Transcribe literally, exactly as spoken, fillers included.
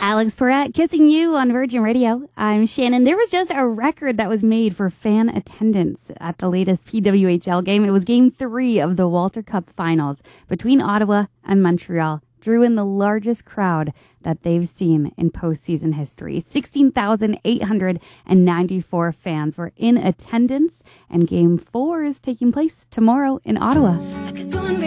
Alex Perret kissing you on Virgin Radio. I'm Shannon. There was just a record that was made for fan attendance at the latest P W H L game. It was game three of the Walter Cup finals between Ottawa and Montreal. Drew in the largest crowd that they've seen in postseason history. sixteen thousand eight hundred ninety-four fans were in attendance, and game four is taking place tomorrow in Ottawa.